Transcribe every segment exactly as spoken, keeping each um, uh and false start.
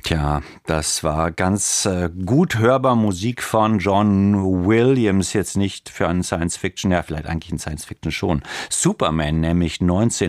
Tja, das war ganz äh, gut hörbar Musik von John Williams, jetzt nicht für einen Science-Fiction, ja vielleicht eigentlich ein Science-Fiction schon. Superman, nämlich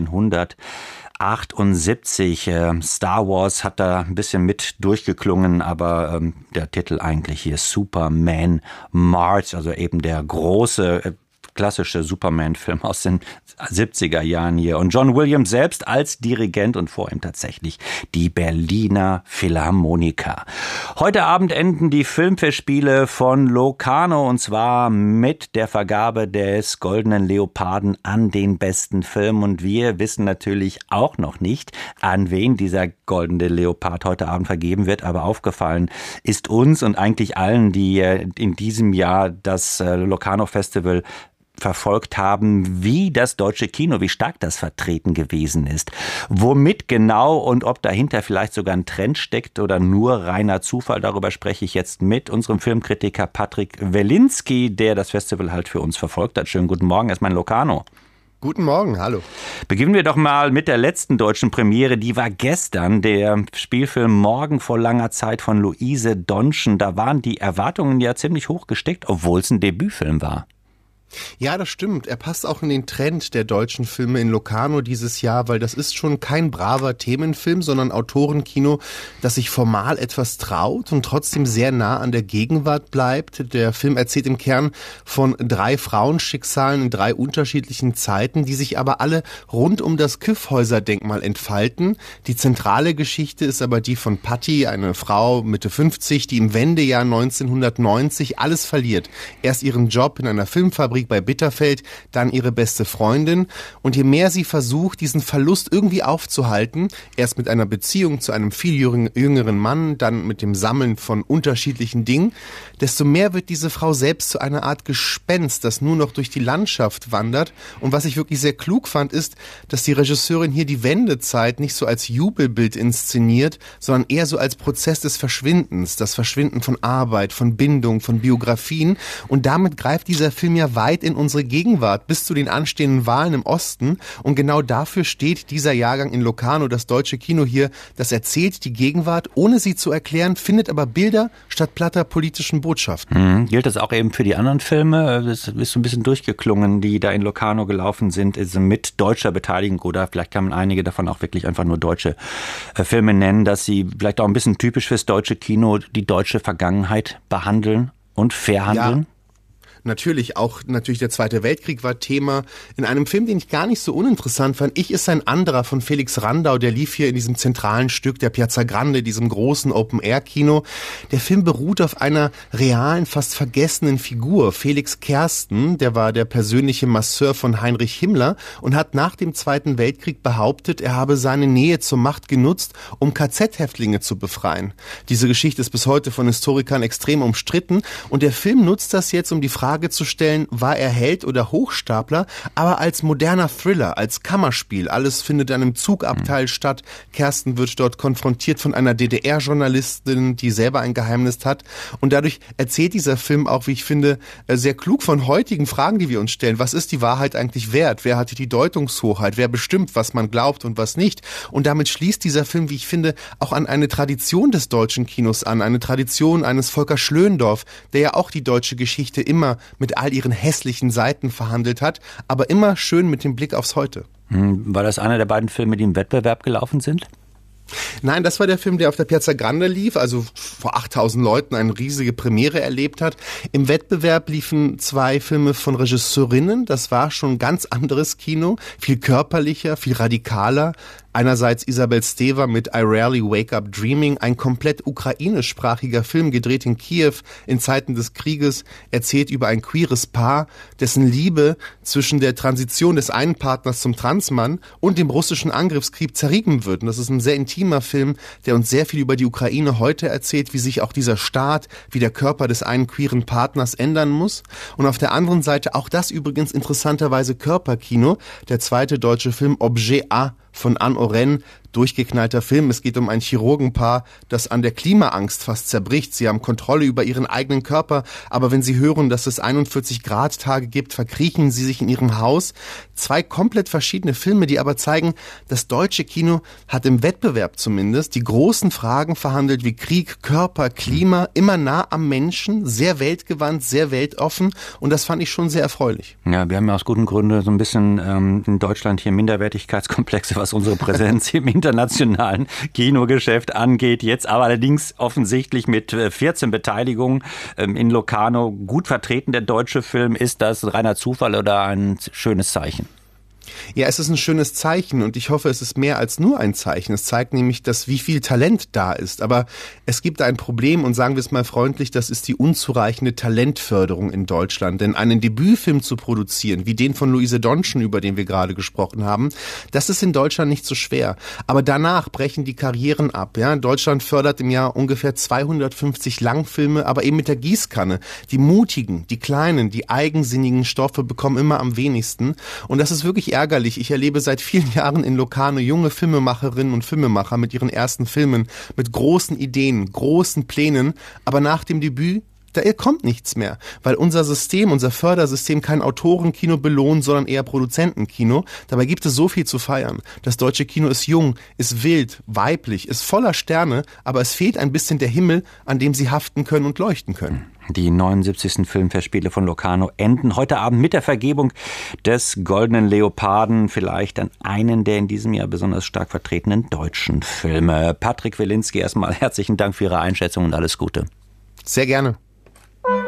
neunzehnhundertachtundsiebzig. Äh, Star Wars hat da ein bisschen mit durchgeklungen, aber ähm, der Titel eigentlich hier Superman March, also eben der große äh, klassische Superman-Film aus den siebziger Jahren hier. Und John Williams selbst als Dirigent und vor ihm tatsächlich die Berliner Philharmoniker. Heute Abend enden die Filmfestspiele von Locarno und zwar mit der Vergabe des Goldenen Leoparden an den besten Film. Und wir wissen natürlich auch noch nicht, an wen dieser Goldene Leopard heute Abend vergeben wird. Aber aufgefallen ist uns und eigentlich allen, die in diesem Jahr das Locarno Festival verfolgt haben, wie das deutsche Kino, wie stark das vertreten gewesen ist. Womit genau und ob dahinter vielleicht sogar ein Trend steckt oder nur reiner Zufall, darüber spreche ich jetzt mit unserem Filmkritiker Patrick Welinski, der das Festival halt für uns verfolgt hat. Schönen guten Morgen, erstmal in Locarno. Guten Morgen, hallo. Beginnen wir doch mal mit der letzten deutschen Premiere, die war gestern, der Spielfilm Morgen vor langer Zeit von Luise Donschen. Da waren die Erwartungen ja ziemlich hoch gesteckt, obwohl es ein Debütfilm war. Ja, das stimmt. Er passt auch in den Trend der deutschen Filme in Locarno dieses Jahr, weil das ist schon kein braver Themenfilm, sondern Autorenkino, das sich formal etwas traut und trotzdem sehr nah an der Gegenwart bleibt. Der Film erzählt im Kern von drei Frauenschicksalen in drei unterschiedlichen Zeiten, die sich aber alle rund um das Kyffhäuser-Denkmal entfalten. Die zentrale Geschichte ist aber die von Patti, eine Frau Mitte fünfzig, die im Wendejahr neunzehnhundertneunzig alles verliert. Erst ihren Job in einer Filmfabrik bei Bitterfeld, dann ihre beste Freundin. Und je mehr sie versucht, diesen Verlust irgendwie aufzuhalten, erst mit einer Beziehung zu einem viel jüngeren Mann, dann mit dem Sammeln von unterschiedlichen Dingen, desto mehr wird diese Frau selbst zu einer Art Gespenst, das nur noch durch die Landschaft wandert. Und was ich wirklich sehr klug fand, ist, dass die Regisseurin hier die Wendezeit nicht so als Jubelbild inszeniert, sondern eher so als Prozess des Verschwindens, das Verschwinden von Arbeit, von Bindung, von Biografien. Und damit greift dieser Film ja weit in unsere Gegenwart bis zu den anstehenden Wahlen im Osten. Und genau dafür steht dieser Jahrgang in Locarno, das deutsche Kino hier. Das erzählt die Gegenwart, ohne sie zu erklären, findet aber Bilder statt platter politischen Botschaften. Hm. Gilt das auch eben für die anderen Filme? Das ist so ein bisschen durchgeklungen, die da in Locarno gelaufen sind, also mit deutscher Beteiligung oder vielleicht kann man einige davon auch wirklich einfach nur deutsche äh, Filme nennen, dass sie vielleicht auch ein bisschen typisch fürs deutsche Kino die deutsche Vergangenheit behandeln und verhandeln? Ja. Natürlich, auch natürlich der Zweite Weltkrieg war Thema. In einem Film, den ich gar nicht so uninteressant fand, Ich ist ein anderer von Felix Randau, der lief hier in diesem zentralen Stück der Piazza Grande, diesem großen Open-Air-Kino. Der Film beruht auf einer realen, fast vergessenen Figur, Felix Kersten, der war der persönliche Masseur von Heinrich Himmler und hat nach dem Zweiten Weltkrieg behauptet, er habe seine Nähe zur Macht genutzt, um K Z-Häftlinge zu befreien. Diese Geschichte ist bis heute von Historikern extrem umstritten und der Film nutzt das jetzt, um die Frage Frage zu stellen, war er Held oder Hochstapler, aber als moderner Thriller, als Kammerspiel. Alles findet an einem Zugabteil mhm. statt. Kersten wird dort konfrontiert von einer D D R-Journalistin, die selber ein Geheimnis hat. Und dadurch erzählt dieser Film auch, wie ich finde, sehr klug von heutigen Fragen, die wir uns stellen. Was ist die Wahrheit eigentlich wert? Wer hat die Deutungshoheit? Wer bestimmt, was man glaubt und was nicht? Und damit schließt dieser Film, wie ich finde, auch an eine Tradition des deutschen Kinos an. Eine Tradition eines Volker Schlöndorff, der ja auch die deutsche Geschichte immer mit all ihren hässlichen Seiten verhandelt hat, aber immer schön mit dem Blick aufs Heute. War das einer der beiden Filme, die im Wettbewerb gelaufen sind? Nein, das war der Film, der auf der Piazza Grande lief, also vor achttausend Leuten eine riesige Premiere erlebt hat. Im Wettbewerb liefen zwei Filme von Regisseurinnen. Das war schon ein ganz anderes Kino, viel körperlicher, viel radikaler. Einerseits Isabel Steva mit I Rarely Wake Up Dreaming, ein komplett ukrainischsprachiger Film, gedreht in Kiew in Zeiten des Krieges, erzählt über ein queeres Paar, dessen Liebe zwischen der Transition des einen Partners zum Transmann und dem russischen Angriffskrieg zerrieben wird. Und das ist ein sehr intimer Film, der uns sehr viel über die Ukraine heute erzählt, wie sich auch dieser Staat, wie der Körper des einen queeren Partners ändern muss. Und auf der anderen Seite auch das übrigens interessanterweise Körperkino, der zweite deutsche Film Objet A von Anne Oren, durchgeknallter Film. Es geht um ein Chirurgenpaar, das an der Klimaangst fast zerbricht. Sie haben Kontrolle über ihren eigenen Körper, aber wenn sie hören, dass es einundvierzig Grad Tage gibt, verkriechen sie sich in ihrem Haus. Zwei komplett verschiedene Filme, die aber zeigen, das deutsche Kino hat im Wettbewerb zumindest die großen Fragen verhandelt wie Krieg, Körper, Klima, immer nah am Menschen, sehr weltgewandt, sehr weltoffen und das fand ich schon sehr erfreulich. Ja, wir haben ja aus guten Gründen so ein bisschen ähm, in Deutschland hier Minderwertigkeitskomplexe, was unsere Präsenz im internationalen Kinogeschäft angeht. Jetzt aber allerdings offensichtlich mit vierzehn Beteiligungen ähm, in Locarno gut vertreten. Der deutsche Film, ist das reiner Zufall oder ein schönes Zeichen? Ja, es ist ein schönes Zeichen und ich hoffe, es ist mehr als nur ein Zeichen. Es zeigt nämlich, dass wie viel Talent da ist. Aber es gibt ein Problem und sagen wir es mal freundlich, das ist die unzureichende Talentförderung in Deutschland. Denn einen Debütfilm zu produzieren, wie den von Luise Donschen, über den wir gerade gesprochen haben, das ist in Deutschland nicht so schwer. Aber danach brechen die Karrieren ab. Ja? Deutschland fördert im Jahr ungefähr zweihundertfünfzig Langfilme, aber eben mit der Gießkanne. Die mutigen, die kleinen, die eigensinnigen Stoffe bekommen immer am wenigsten. Und das ist wirklich ärgerlich. Ich erlebe seit vielen Jahren in Locarno junge Filmemacherinnen und Filmemacher mit ihren ersten Filmen, mit großen Ideen, großen Plänen, aber nach dem Debüt, da kommt nichts mehr, weil unser System, unser Fördersystem kein Autorenkino belohnt, sondern eher Produzentenkino. Dabei gibt es so viel zu feiern. Das deutsche Kino ist jung, ist wild, weiblich, ist voller Sterne, aber es fehlt ein bisschen der Himmel, an dem sie haften können und leuchten können. Die neunundsiebzigsten Filmfestspiele von Locarno enden heute Abend mit der Vergebung des Goldenen Leoparden, vielleicht an einen der in diesem Jahr besonders stark vertretenen deutschen Filme. Patrick Wilinski, erstmal herzlichen Dank für Ihre Einschätzung und alles Gute. Sehr gerne.